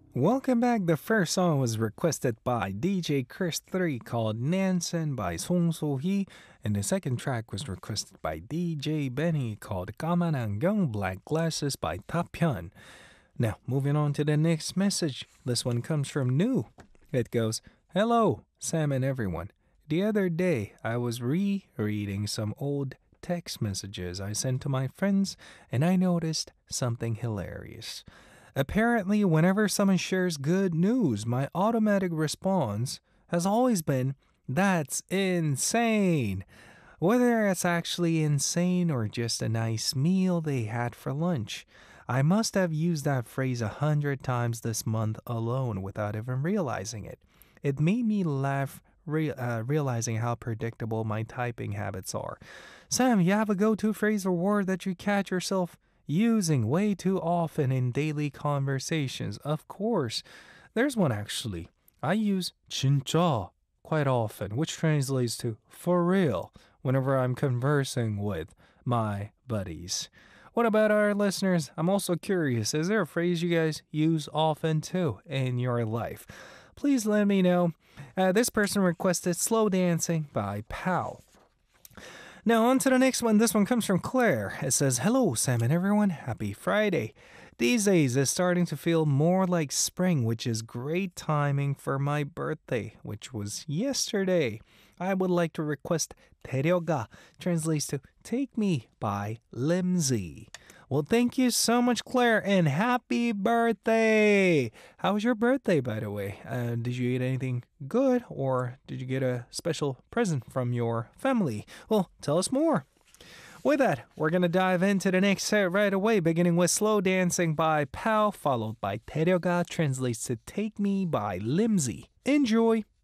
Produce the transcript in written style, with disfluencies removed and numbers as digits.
Welcome back. The first song was requested by DJ Chris3 called Nansen by Song So-hee, and the second track was requested by DJ Benny called Kamanangyong Black Glasses by Tapyeon. Now, moving on to the next message. This one comes from New. It goes, "Hello, Sam and everyone. The other day, I was rereading some old text messages I sent to my friends, and I noticed something hilarious. Apparently, whenever someone shares good news, my automatic response has always been, 'That's insane!' Whether it's actually insane or just a nice meal they had for lunch. I must have used that phrase 100 times this month alone without even realizing it. It made me laugh realizing how predictable my typing habits are. Sam, you have a go-to phrase or word that you catch yourself using way too often in daily conversations? Of course, there's one actually. I use 진짜 quite often, which translates to for real whenever I'm conversing with my buddies. What about our listeners? I'm also curious, is there a phrase you guys use often too in your life? Please let me know. This person requested Slow Dancing by Pow. Now, on to the next one. This one comes from Claire. It says, "Hello, Sam and everyone. Happy Friday. These days, it's starting to feel more like spring, which is great timing for my birthday, which was yesterday. I would like to request 데려가, translates to Take Me by Limsey." Well, thank you so much, Claire, and happy birthday! How was your birthday, by the way? Did you eat anything good, or did you get a special present from your family? Well, tell us more. With that, we're going to dive into the next set right away, beginning with Slow Dancing by Pow, followed by 데려가, translates to Take Me by Limsey. Enjoy!